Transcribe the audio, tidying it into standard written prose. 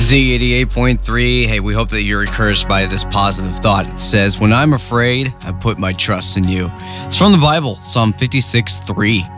Z88.3. Hey, we hope that you're encouraged by this positive thought. It says, "When I'm afraid, I put my trust in you." It's from the Bible, Psalm 56:3.